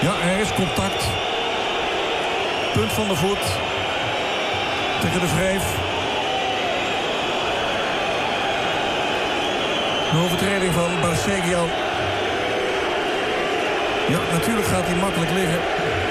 Ja, er is contact. Punt van de voet. Tegen de wrijf. Een overtreding van Barsegian. Ja, natuurlijk gaat hij makkelijk liggen.